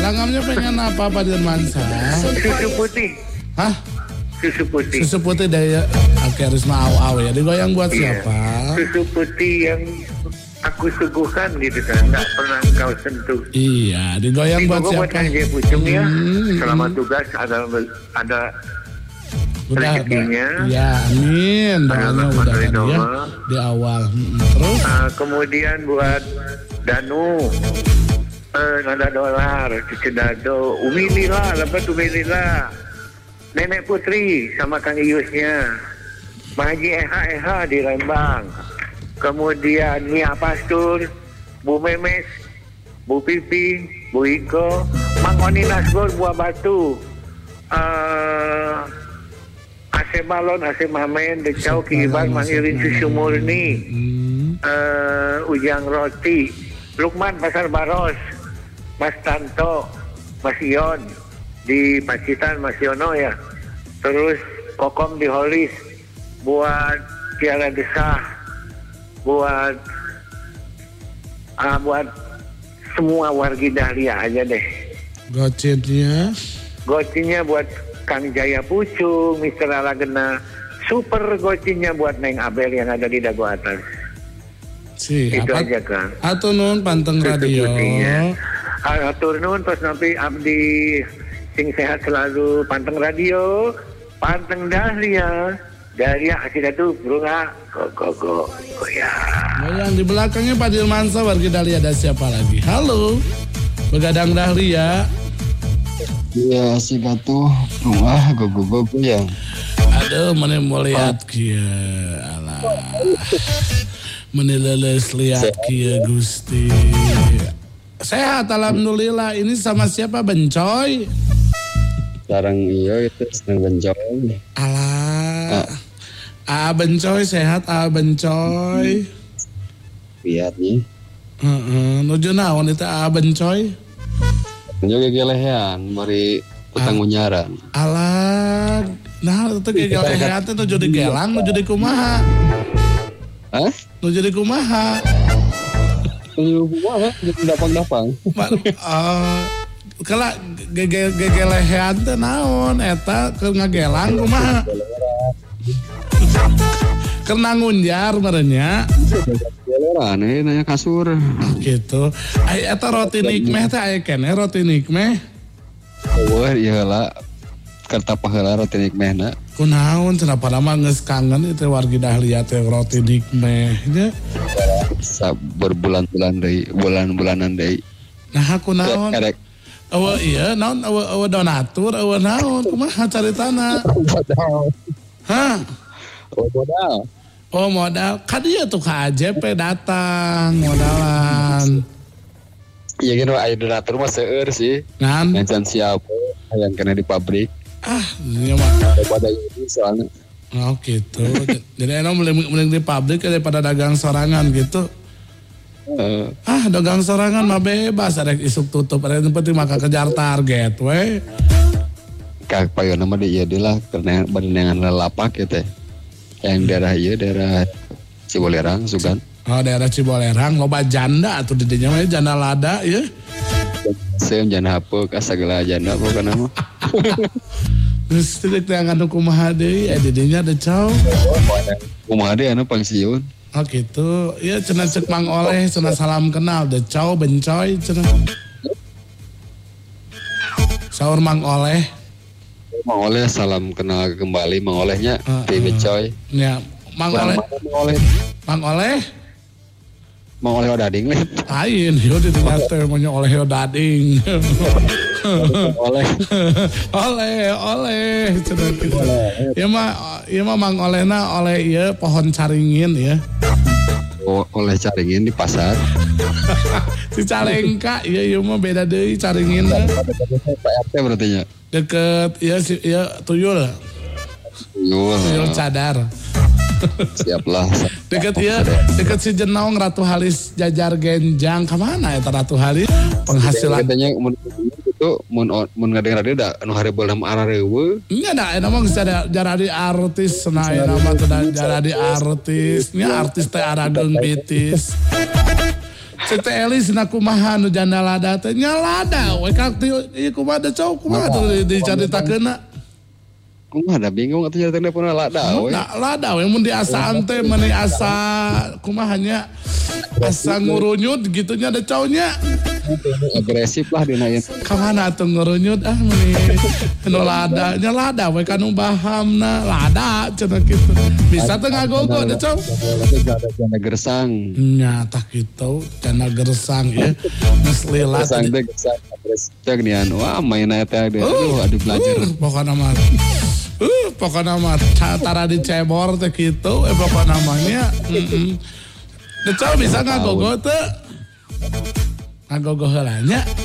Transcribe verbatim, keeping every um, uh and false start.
Tangamnya pengen apa Pak Dirmansa? Susu putih. Hah? Susu putih. Susu putih dari Oke Risma Aw-Aw ya. Digoyang buat Iya. siapa? Susu putih yang aku suguhkan gitu kan, nggak pernah kau sentuh. Iya, digoyang buat Digoyang siapa? buat Kang Jaya Pucung ya. Hmm. Selamat tugas, ada ada Udah, rezekinya. ya amin. Doanya Ada udah Mas tadi ya Ridho. di awal. Hmm, Terus? Uh, kemudian buat Danu, uh, nada dolar, Cici Dado, Umi Lila, lepas Umi Lila, Nenek Putri sama Kang Iusnya, Mahaji Eha Eha di Lembang. Kemudian Mia Pastur, Bu Memes, Bu Pipi, Bu Iko, Mang Oni Nasgor, Buah Batu, uh, Ase Balon, Ase Mamen, Decau, Kiban, Mang Irin Susu Murni, Hmm. uh, Ujang Roti, Lukman Pasar Baros, Mas Tanto, Mas Ion di Pacitan, Mas Yono ya. Terus Kokom di Holis, buat Tiara Desah, buat uh, buat semua wargi Dahlia aja deh. Gocinnya? Gocinnya buat Kang Jaya Pucung, Mister Alagena. Super gocinnya buat Neng Abel yang ada di Dago Atas. Si, Itu apa? aja Kang. Atau nun Panteng Susu Radio. putihnya. Ah, atur nuhun pas nanti abdi sing sehat selalu Panteng Radio, Panteng Dahlia. Dari Asidatu Brunga go go go go ya. Yang di belakangnya Pak Dirmansa warga Dahlia ada siapa lagi? Halo, Begadang Dahlia. Iya si Gatuh rumah go go go ya. Aduh, mana mau lihat kia, alah, mana leles lihat kia Gusti. Sehat, alhamdulillah. Ini sama siapa Bencoy? Sekarang iya itu senang bencong. Alah, ah Bencoy sehat, ah Bencoy. Lihat nih. Heeh, nuju naon itu ah Bencoy? Juga gelehan mari utang unyaran. Alah, nah itu kayak gelehan itu nuju di gelang, nuju di kumaha. Hah? Nuju di kumaha. Nuju kumaha? Jadi dapang-dapang. Uh, Kala gegelehan teh naon eta keur ngagelang kumaha? Keur ngunjar merenya. Geleran eh nanya kasur. Oh, gitu. Ai eta roti nikmeh teh aya keneh roti nikmeh. Wah iya lah. Kerta paheula roti nikmehna. Kunaon cenah pada mah geus kangen itu wargi Dahlia teh roti nikmeh nya. Sa berbulan-bulan deui, bulan-bulanan deui. Nah kunaon? Erek Awa iya naon awa awa donatur awa naon kumaha caritana? modal. Hah? Oh modal. Oh modal, kan dia tuh K A J P datang modalan. Iya gitu, ayo donatur mah seueur sih. Kan? Ngan siapa yang kena di pabrik. Ah, ini mah. Daripada ini soalnya. Oh gitu. Jadi enak mending di pabrik daripada dagang sorangan gitu. Uh, Ah, dagang sorangan mah bebas, ada isuk tutup, ada yang penting maka kejar target, we. Kak payo nama di iya lah karena badan lapak ya teh. Yang daerah iya daerah Cibolerang Sugan. Oh daerah Cibolerang loba janda tuh di dinya mah janda lada ya. Saya janda hapuk asagala janda pokoknya mah. Terus tidak nganu kumaha deui, eh di dinya ada cow. Kumaha deui anu pangsiun. Oh gitu, ya cenah cek Mang Oleh, cenah salam kenal, de cow bencoy cenah. Saur Mang Oleh. Mang Oleh salam kenal kembali Mang Olehnya Uh, di Becoy. Ya, Mang Oleh. Mang Oleh. Mang Oleh. Mang Oleh odading nih. Lain, yo di tengah teh maunya Oleh odading. Oleh. Oleh, oleh cenah gitu. Ya mah, ya mah Mang Olehna oleh ieu pohon caringin ya. Oh, oleh caringin di pasar. Di Calengka, iya iya mah beda deui caringinna. P R T berarti nya. Deket ya si ya tuyul. Tuyul. Tuyul cadar. Siaplah. Deket ya, deket si Jenong Ratu Halis Jajar Genjang. Kemana ya Ratu Halis? Penghasilan. Katanya mun itu mun mun ngadeng radio da anu harebeul nama ararewe. Nya da eta mah geus jadi artis nah eta mah teh jadi artis. Nya artis teh arageung bitis. Cek teh Elis na kumaha nu janda lada teh nya lada we kak ieu kumaha da cowok kumaha tuh dicaritakeunna. Kumaha da bingung atuh nyaritakeun pun lada we. Nah, lada we mun diasaan teh meuni asa kumaha nya asa ngurunyut gitunya da cowoknya. Agresif lah dina ieu. Kamana atuh ngurunyut ah meuni nu lada nya lada we kanu bahamna lada cenah kitu. Bisa teh ngagogo da cowok. Janda gersang. Nya tah kitu janda gersang ya. Geus lila. Gersang teh gersang agresif teh nian. Wah main teh aduh aduh belajar. Pokokna mah Uh, pokoknya mah tara dicebor teh gitu, eh pokoknya namanya. Heeh. Da cowok bisa ngagogo teh. Ngagogo heula nya.